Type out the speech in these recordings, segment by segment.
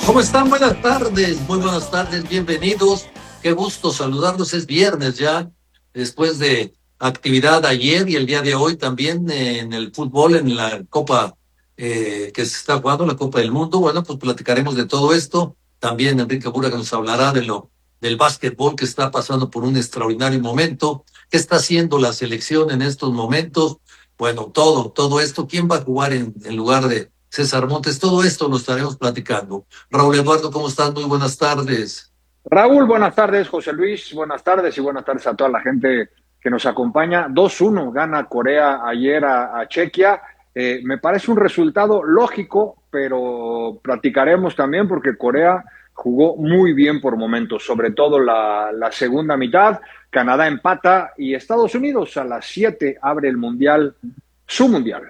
¿Cómo están? Buenas tardes, muy buenas tardes, bienvenidos. Qué gusto saludarlos. Es viernes ya, después de actividad ayer y el día de hoy también en el fútbol, en la Copa que se está jugando, la Copa del Mundo. Bueno, pues platicaremos de todo esto. También Enrique Bura que nos hablará del básquetbol que está pasando por un extraordinario momento. ¿Qué está haciendo la selección en estos momentos? Bueno, todo esto. ¿Quién va a jugar en lugar de César Montes? Todo esto lo estaremos platicando. Raúl Eduardo, ¿cómo estás? Muy buenas tardes. Raúl, buenas tardes. José Luis, buenas tardes y buenas tardes a toda la gente que nos acompaña. 2-1 gana Corea ayer a Chequia. Me parece un resultado lógico, pero platicaremos también porque Corea jugó muy bien por momentos, sobre todo la segunda mitad. Canadá empata y Estados Unidos a las 7 abre el mundial, su mundial.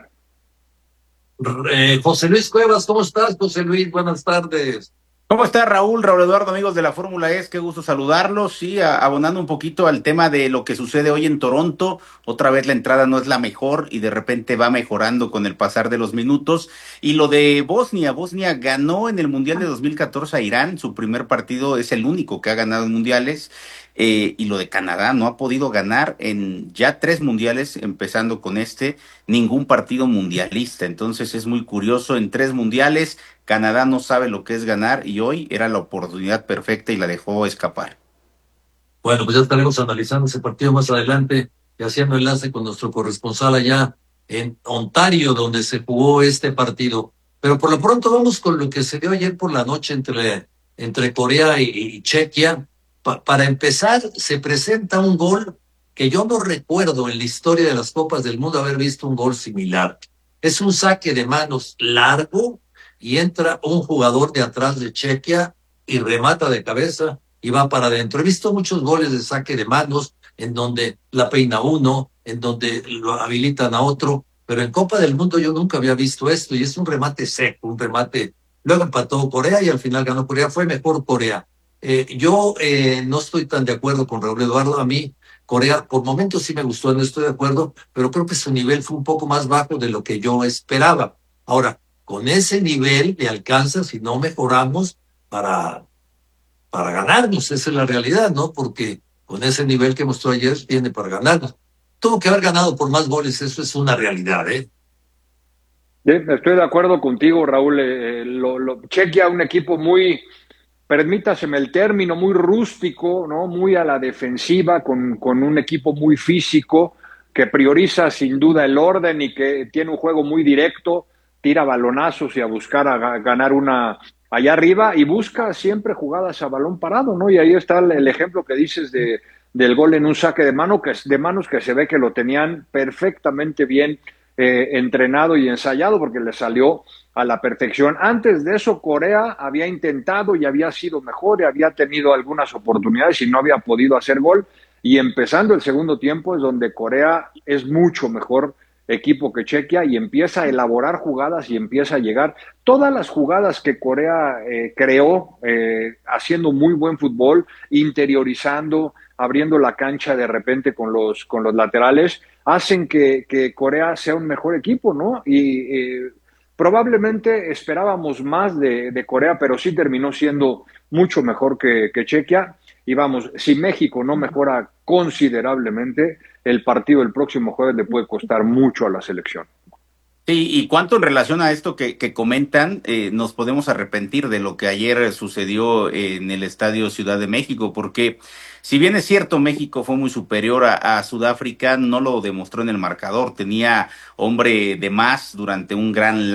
José Luis Cuevas, ¿cómo estás, José Luis? Buenas tardes. ¿Cómo está Raúl? Raúl Eduardo, amigos de la Fórmula E, qué gusto saludarlos. Sí, abonando un poquito al tema de lo que sucede hoy en Toronto. Otra vez la entrada no es la mejor y de repente va mejorando con el pasar de los minutos. Y lo de Bosnia, Bosnia ganó en el Mundial de 2014 a Irán. Su primer partido es el único que ha ganado en mundiales. Y lo de Canadá no ha podido ganar en ya 3 mundiales, empezando con ningún partido mundialista. Entonces es muy curioso, en 3 mundiales Canadá no sabe lo que es ganar y hoy era la oportunidad perfecta y la dejó escapar. Bueno, pues ya estaremos analizando ese partido más adelante y haciendo enlace con nuestro corresponsal allá en Ontario, donde se jugó este partido. Pero por lo pronto vamos con lo que se dio ayer por la noche entre Corea y Chequia. Para empezar, se presenta un gol que yo no recuerdo en la historia de las Copas del Mundo haber visto un gol similar. Es un saque de manos largo y entra un jugador de atrás de Chequia y remata de cabeza y va para adentro. He visto muchos goles de saque de manos en donde la peina uno, en donde lo habilitan a otro, pero en Copa del Mundo yo nunca había visto esto y es un remate seco, un remate. Luego empató Corea y al final ganó Corea. Fue mejor Corea. Yo no estoy tan de acuerdo con Raúl Eduardo. A mí Corea por momentos sí me gustó, no estoy de acuerdo, pero creo que su nivel fue un poco más bajo de lo que yo esperaba. Ahora, con ese nivel le alcanza si no mejoramos para ganarnos, esa es la realidad, ¿no? Porque con ese nivel que mostró ayer, tiene para ganarnos. Tuvo que haber ganado por más goles, eso es una realidad, ¿eh? Estoy de acuerdo contigo, Raúl. Chequia, un equipo muy, permítaseme el término, muy rústico, ¿no? Muy a la defensiva, con un equipo muy físico, que prioriza sin duda el orden y que tiene un juego muy directo, tira balonazos y a buscar ganar una allá arriba y busca siempre jugadas a balón parado, ¿no? Y ahí está el ejemplo que dices del gol en un saque de manos que se ve que lo tenían perfectamente bien entrenado y ensayado porque le salió a la perfección. Antes de eso, Corea había intentado y había sido mejor y había tenido algunas oportunidades y no había podido hacer gol. Y empezando el segundo tiempo es donde Corea es mucho mejor equipo que Chequia y empieza a elaborar jugadas y empieza a llegar. Todas las jugadas que Corea creó, haciendo muy buen fútbol, interiorizando, abriendo la cancha de repente con los laterales, hacen que Corea sea un mejor equipo, ¿no? Y probablemente esperábamos más de Corea, pero sí terminó siendo mucho mejor que Chequia. Y vamos, si México no mejora considerablemente, el partido el próximo jueves le puede costar mucho a la selección. Sí, y cuánto en relación a esto que comentan, nos podemos arrepentir de lo que ayer sucedió en el Estadio Ciudad de México, porque si bien es cierto, México fue muy superior a Sudáfrica, no lo demostró en el marcador, tenía hombre de más durante un gran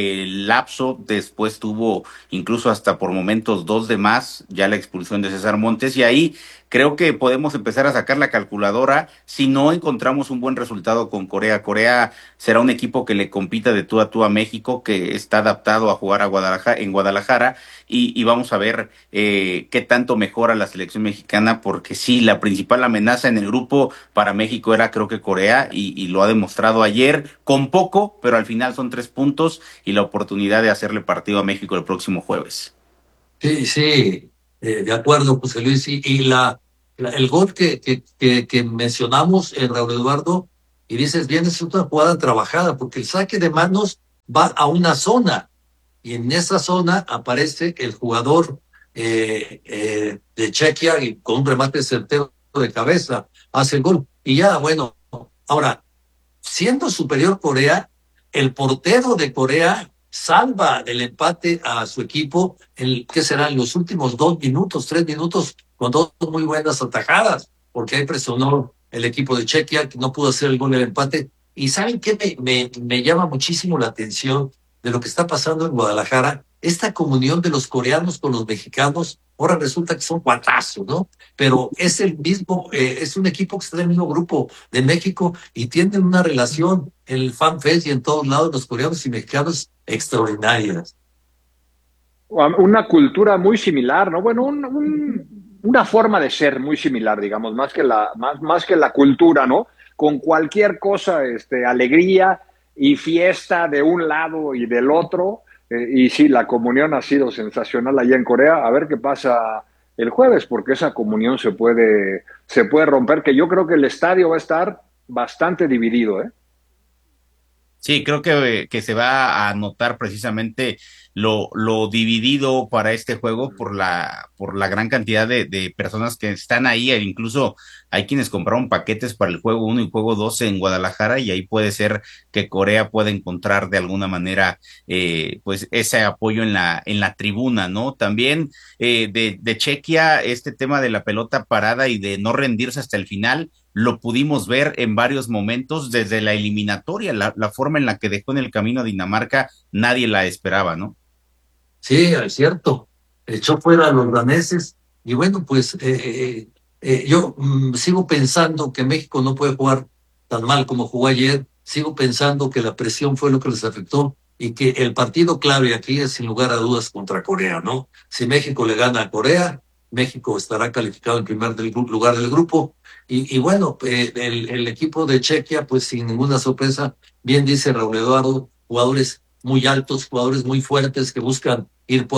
lapso, después tuvo incluso hasta por momentos 2 de más, ya la expulsión de César Montes, y ahí creo que podemos empezar a sacar la calculadora si no encontramos un buen resultado con Corea. Corea será un equipo que le compita de tú a México, que está adaptado a jugar en Guadalajara, y vamos a ver qué tanto mejora la selección mexicana, porque sí, la principal amenaza en el grupo para México era creo que Corea, y lo ha demostrado ayer, con poco, pero al final son 3 puntos y la oportunidad de hacerle partido a México el próximo jueves. Sí, sí, de acuerdo, José Luis. El gol que mencionamos, Raúl Eduardo, y dices bien, es una jugada trabajada, porque el saque de manos va a una zona y en esa zona aparece el jugador de Chequia y con un remate certero de cabeza hace el gol. Y ya, bueno, ahora, siendo superior Corea, el portero de Corea salva el empate a su equipo ¿qué será? En los últimos 2 minutos, 3 minutos, con dos muy buenas atajadas, porque ahí presionó el equipo de Chequia, que no pudo hacer el gol del empate. Y ¿saben qué me llama muchísimo la atención de lo que está pasando en Guadalajara? Esta comunión de los coreanos con los mexicanos, ahora resulta que son cuatazos, ¿no? Pero es el mismo, es un equipo que está en el mismo grupo de México y tienen una relación en el FanFest y en todos lados, los coreanos y mexicanos, extraordinarias. Una cultura muy similar, ¿no? Bueno, una forma de ser muy similar, digamos, más que la cultura, ¿no? Con cualquier cosa, alegría y fiesta de un lado y del otro. Y sí, la comunión ha sido sensacional allá en Corea. A ver qué pasa el jueves, porque esa comunión se puede romper, que yo creo que el estadio va a estar bastante dividido, ¿eh? Sí, creo que se va a notar precisamente lo dividido para este juego por la gran cantidad de personas que están ahí, e incluso hay quienes compraron paquetes para el juego 1 y juego 2 en Guadalajara, y ahí puede ser que Corea pueda encontrar de alguna manera pues ese apoyo en la tribuna, ¿no? También de Chequia, este tema de la pelota parada y de no rendirse hasta el final lo pudimos ver en varios momentos desde la eliminatoria, la forma en la que dejó en el camino a Dinamarca, nadie la esperaba, ¿no? Sí, es cierto. Echó fuera a los daneses y bueno, pues yo sigo pensando que México no puede jugar tan mal como jugó ayer. Sigo pensando que la presión fue lo que les afectó y que el partido clave aquí es sin lugar a dudas contra Corea, ¿no? Si México le gana a Corea, México estará calificado en lugar del grupo. Y bueno, el equipo de Chequia, pues sin ninguna sorpresa, bien dice Raúl Eduardo, jugadores muy altos, jugadores muy fuertes que buscan ir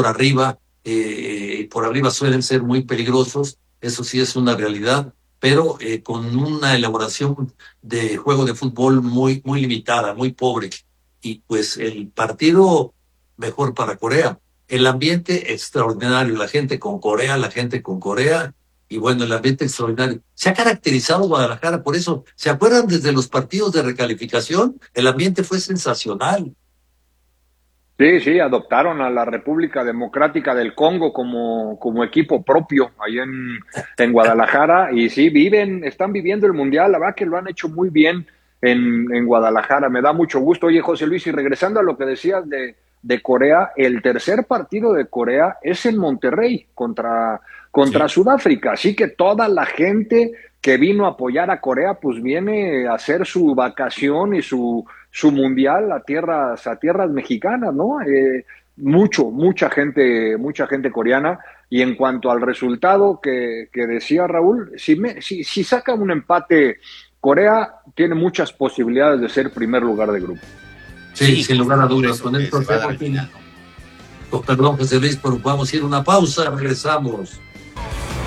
por arriba suelen ser muy peligrosos, eso sí es una realidad, pero con una elaboración de juego de fútbol muy limitada, muy pobre. Y pues el partido mejor para Corea. El ambiente extraordinario, la gente con Corea, y bueno, el ambiente extraordinario. Se ha caracterizado Guadalajara por eso. ¿Se acuerdan desde los partidos de recalificación? El ambiente fue sensacional. Sí, sí, adoptaron a la República Democrática del Congo como equipo propio ahí en Guadalajara y sí, están viviendo el Mundial, la verdad que lo han hecho muy bien en Guadalajara, me da mucho gusto. Oye, José Luis, y regresando a lo que decías de Corea, el tercer partido de Corea es en Monterrey contra Sí. Sudáfrica, así que toda la gente que vino a apoyar a Corea, pues viene a hacer su vacación y su mundial a tierras mexicanas, ¿no? Mucha gente coreana. Y en cuanto al resultado que decía Raúl, si saca un empate, Corea tiene muchas posibilidades de ser primer lugar de grupo. Sí, Sí, sin lugar a justo por dudas. eso Con que esto se va a dar hacemos al final, ¿no? perdón, José Luis, pero vamos a ir a una pausa, regresamos.